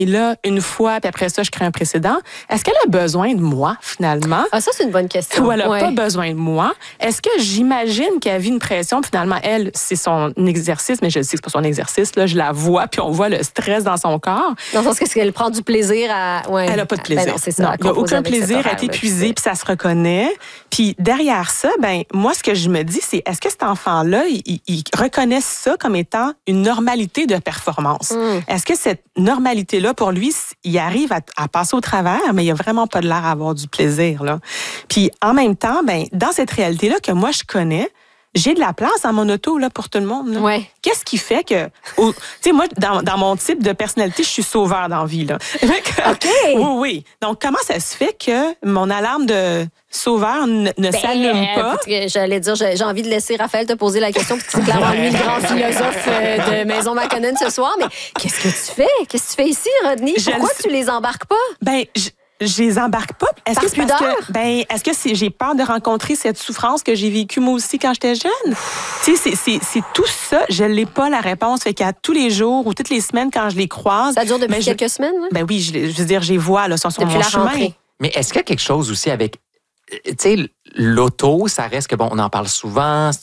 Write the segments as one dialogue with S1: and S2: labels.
S1: là une fois, puis après ça, je crée un précédent. Est-ce qu'elle a besoin de moi, finalement?
S2: Ah, ça, c'est une bonne question.
S1: Ou elle n'a pas besoin de moi? Est-ce que j'imagine qu'elle vit une pression, puis finalement, elle, c'est son exercice, mais je sais que c'est pas son exercice, là, je la vois, puis on voit le stress dans son corps.
S2: Dans le sens qu'elle prend du plaisir à... Ouais.
S1: Elle n'a pas de plaisir.
S2: Ben non, c'est ça.
S1: Non, il n'y a aucun plaisir, elle est épuisée, puis ça se reconnaît. Puis derrière ça, ben moi, ce que je me dis, c'est est-ce que cet enfant-là, il reconnaît ça comme étant une normalité de performance? Est-ce que cette normalité-là, pour lui, il arrive à passer au travers, mais il n'y a vraiment pas de l'air à avoir du plaisir, là. Puis en même temps, ben dans cette réalité-là que moi, je connais, j'ai de la place dans mon auto là, pour tout le monde. Là.
S2: Ouais.
S1: Qu'est-ce qui fait que... Tu sais, moi, dans mon type de personnalité, je suis sauveur dans la vie. Là.
S2: OK.
S1: Oui. Donc, comment ça se fait que mon alarme de sauveur ne s'allume pas?
S2: J'allais dire, j'ai envie de laisser Raphaël te poser la question, parce que c'est clairement lui le grand philosophe de Maison McConnell ce soir. Mais qu'est-ce que tu fais? Qu'est-ce que tu fais ici, Rodney? Pourquoi tu les embarques pas?
S1: Ben, je les embarque pas. Est-ce
S2: Par
S1: que c'est parce
S2: pudeur?
S1: que, est-ce que j'ai peur de rencontrer cette souffrance que j'ai vécue moi aussi quand j'étais jeune? Tu sais, c'est tout ça. Je l'ai pas la réponse. Fait qu'à tous les jours ou toutes les semaines quand je les croise.
S2: Ça dure depuis quelques semaines? Là?
S1: Ben oui, je veux dire, je les vois, là, sont sur
S2: Depuis
S1: mon
S2: la
S1: chemin.
S2: rentrée.
S3: Mais est-ce qu'il y a quelque chose aussi avec... Tu sais, l'auto, ça reste que, bon, on en parle souvent.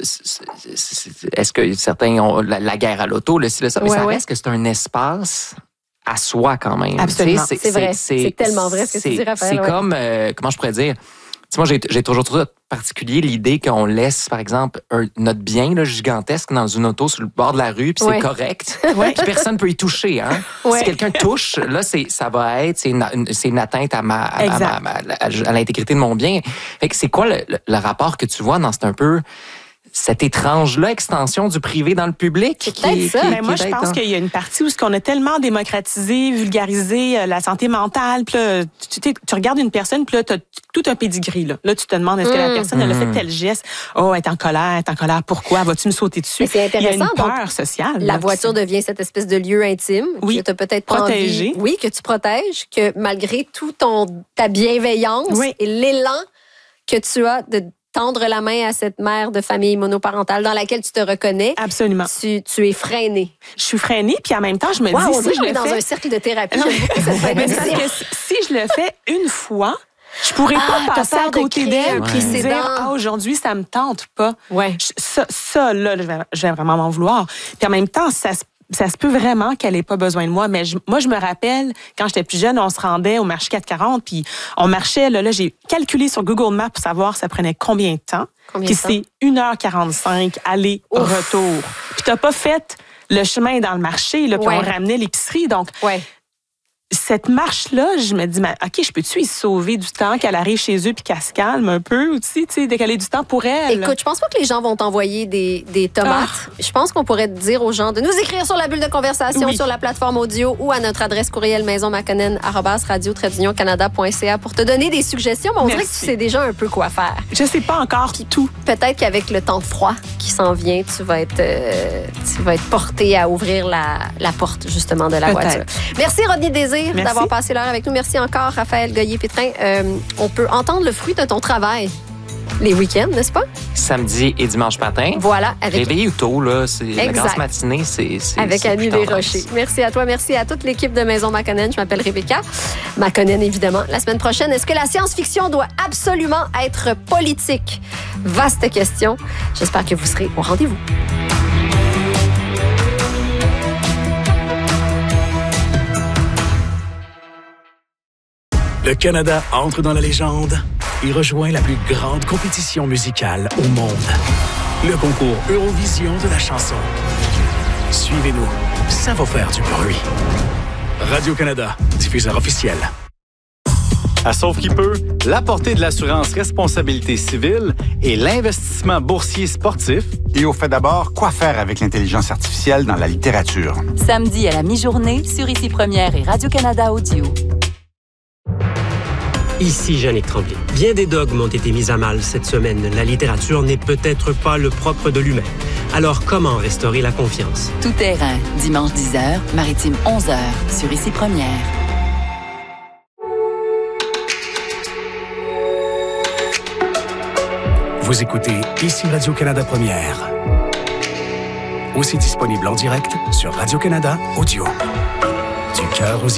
S3: Est-ce que certains ont la guerre à l'auto, le ci, le ça, mais ça reste que c'est un espace à soi quand même.
S1: Absolument.
S2: C'est vrai. C'est tellement vrai ce que tu dis, Raphaël.
S3: C'est comme, comment je pourrais dire... Tu sais, moi, j'ai toujours trouvé particulier l'idée qu'on laisse, par exemple, notre bien là, gigantesque dans une auto sur le bord de la rue, puis c'est correct. Puis personne ne peut y toucher. Hein? Si quelqu'un touche, là, ça va être c'est une atteinte à l'intégrité de mon bien. Fait que c'est quoi le rapport que tu vois dans un peu cette étrange-là, extension du privé dans le public?
S1: Moi, je pense qu'il y a une partie où on a tellement démocratisé, vulgarisé la santé mentale. Puis là, tu regardes une personne, puis là, tu as tout un pédigree. Là, tu te demandes, est-ce que la personne, elle a fait tel geste? Oh, elle est en colère. Pourquoi? Vas-tu me sauter dessus?
S2: Mais c'est intéressant.
S1: Il y a une peur sociale.
S2: La voiture devient cette espèce de lieu intime que tu as peut-être
S1: protégé.
S2: Oui, que tu protèges, que malgré tout ta bienveillance et l'élan que tu as de tendre la main à cette mère de famille monoparentale dans laquelle tu te reconnais.
S1: Absolument.
S2: Tu es freinée.
S1: Je suis freinée, puis en même temps, je me dis...
S2: On si je le dans un cercle de thérapie.
S1: Mais parce que si je le fais une fois, je pourrais pas passer à côté d'elle et dire « aujourd'hui, ça me tente pas. » Ça, là, je vais vraiment m'en vouloir. Puis en même temps, ça se peut vraiment qu'elle ait pas besoin de moi. Mais moi, je me rappelle, quand j'étais plus jeune, on se rendait au marché 440, puis on marchait, là j'ai calculé sur Google Maps pour savoir ça prenait combien de temps. Puis c'est 1h45 aller-retour. Puis t'as pas fait le chemin dans le marché, là, puis on ramenait l'épicerie. Donc, cette marche-là, je me dis, OK, je peux-tu y sauver du temps qu'elle arrive chez eux puis qu'elle se calme un peu aussi, tu sais, décaler du temps pour elle?
S2: Écoute, je pense pas que les gens vont t'envoyer des tomates. Je pense qu'on pourrait dire aux gens de nous écrire sur la bulle de conversation, sur la plateforme audio ou à notre adresse courriel maisonmaconnell@radio-canada.ca pour te donner des suggestions. Mais on dirait que tu sais déjà un peu quoi faire.
S1: Je sais pas encore tout.
S2: Peut-être qu'avec le temps froid qui s'en vient, tu vas être porté à ouvrir la porte, justement, de la voiture. Merci, Rodney Désir, d'avoir passé l'heure avec nous. Merci encore, Raphaël Goyer-Pétrin. On peut entendre le fruit de ton travail les week-ends, n'est-ce pas?
S3: Samedi et dimanche matin.
S2: Voilà.
S3: Réveillé tôt, là. La grasse matinée, c'est
S2: avec Annie Desrochers. Merci à toi. Merci à toute l'équipe de Maison McConnell. Je m'appelle Rebecca McConnell, évidemment. La semaine prochaine, est-ce que la science-fiction doit absolument être politique? Vaste question. J'espère que vous serez au rendez-vous.
S4: Le Canada entre dans la légende et rejoint la plus grande compétition musicale au monde. Le concours Eurovision de la chanson. Suivez-nous, ça va faire du bruit. Radio-Canada, diffuseur officiel.
S5: À Sauve qui peut, la portée de l'assurance responsabilité civile et l'investissement boursier sportif.
S6: Et au fait d'abord, quoi faire avec l'intelligence artificielle dans la littérature.
S7: Samedi à la mi-journée, sur Ici Première et Radio-Canada Audio.
S8: Ici Jannick Tremblay. Bien des dogmes ont été mis à mal cette semaine. La littérature n'est peut-être pas le propre de l'humain. Alors, comment restaurer la confiance?
S7: Tout terrain, dimanche 10h, maritime 11h, sur Ici Première.
S4: Vous écoutez Ici Radio-Canada Première. Aussi disponible en direct sur Radio-Canada Audio. Du cœur aux